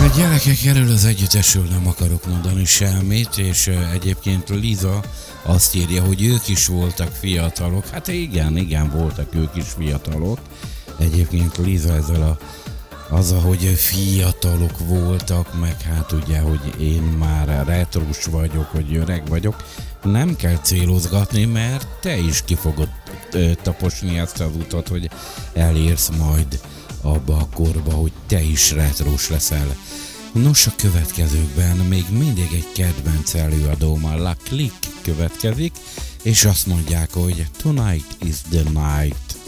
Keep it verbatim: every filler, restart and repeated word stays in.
Gyerekek, erről az együttesről nem akarok mondani semmit, és egyébként Liza azt írja, hogy ők is voltak fiatalok. Hát igen, igen, voltak ők is fiatalok. Egyébként Liza ezzel a, az, hogy fiatalok voltak, meg hát ugye, hogy én már retrós vagyok, hogy öreg vagyok, nem kell célozgatni, mert te is ki fogod taposni ezt az utat, hogy elérsz majd abba a korba, hogy te is retrós leszel. Nos, a következőkben még mindig egy kedvenc előadóm, a La Clique következik, és azt mondják, hogy Tonight is the night.